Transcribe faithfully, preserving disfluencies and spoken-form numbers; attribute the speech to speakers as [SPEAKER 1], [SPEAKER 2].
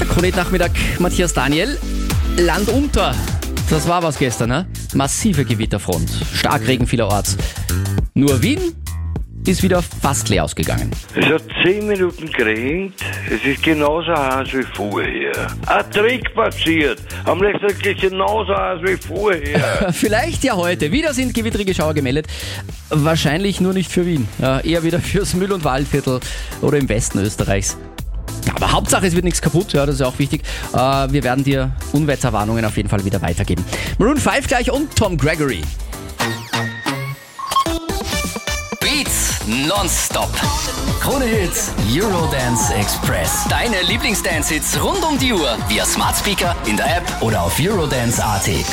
[SPEAKER 1] Komet-Nachmittag, Matthias Daniel. Land unter. Das war was gestern, ne? Massive Gewitterfront, Starkregen vielerorts. Nur Wien ist wieder fast leer ausgegangen.
[SPEAKER 2] Es hat zehn Minuten geregnet, es ist genauso heiß wie vorher. Ein Trick passiert, am nächsten Tag ist genauso heiß wie vorher.
[SPEAKER 1] Vielleicht ja heute. Wieder sind gewittrige Schauer gemeldet. Wahrscheinlich nur nicht für Wien. Ja, eher wieder fürs Müll- und Waldviertel oder im Westen Österreichs. Aber Hauptsache, es wird nichts kaputt, ja, das ist auch wichtig. Äh, wir werden dir Unwetterwarnungen auf jeden Fall wieder weitergeben. Maroon fünf gleich und Tom Gregory.
[SPEAKER 3] Beats nonstop. Krone Hits, Eurodance Express. Deine Lieblingsdance-Hits rund um die Uhr via Smart Speaker, in der App oder auf eurodance punkt at.